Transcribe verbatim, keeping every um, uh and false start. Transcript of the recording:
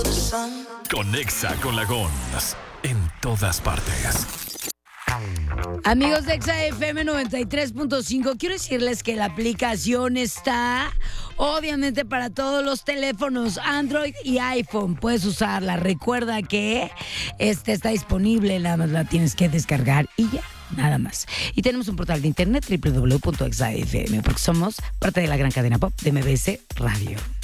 Conexa con la Gons en todas partes. Amigos de Exa F M noventa y tres punto cinco, quiero decirles que la aplicación está obviamente para todos los teléfonos Android y iPhone. Puedes usarla. Recuerda que este está disponible, nada más la tienes que descargar y ya, nada más. Y tenemos un portal de internet doble u doble u doble u punto exa punto f m porque somos parte de la gran cadena pop de M B S Radio.